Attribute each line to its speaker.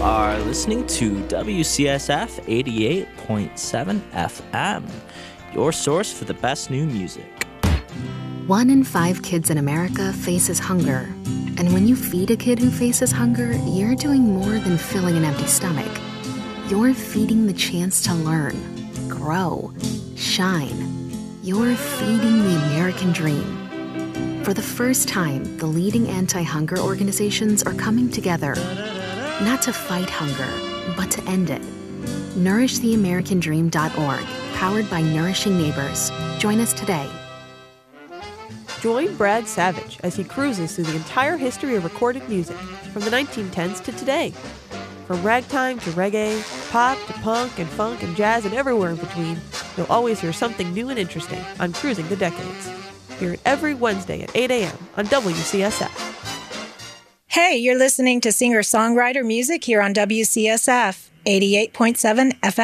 Speaker 1: are listening to WCSF 88.7 FM, your source for the best new music.
Speaker 2: 1 in 5 kids in America faces hunger. And when you feed a kid who faces hunger, you're doing more than filling an empty stomach. You're feeding the chance to learn, grow, shine. You're feeding the American dream. For the first time, the leading anti-hunger organizations are coming together, not to fight hunger, but to end it. NourishTheAmericanDream.org, powered by Nourishing Neighbors. Join us today.
Speaker 3: Join Brad Savage as he cruises through the entire history of recorded music, from the 1910s to today. From ragtime to reggae, pop to punk and funk and jazz and everywhere in between, you'll always hear something new and interesting on Cruising the Decades. Hear it every Wednesday at 8 a.m. on WCSF.
Speaker 4: Hey, you're listening to singer-songwriter music here on WCSF 88.7 FM.